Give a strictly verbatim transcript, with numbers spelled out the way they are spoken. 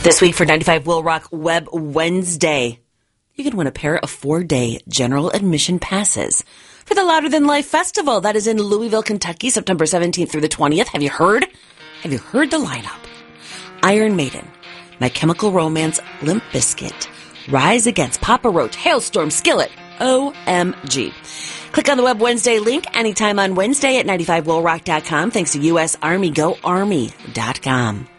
This week for ninety-five Will Rock Web Wednesday, you can win a pair of four-day general admission passes for the Louder Than Life Festival. That is in Louisville, Kentucky, September seventeenth through the twentieth. Have you heard? Have you heard the lineup? Iron Maiden, My Chemical Romance, Limp Bizkit, Rise Against, Papa Roach, Hailstorm, Skillet, O M G. Click on the Web Wednesday link anytime on Wednesday at ninety-five will rock dot com. Thanks to U S Army. Go Army dot com.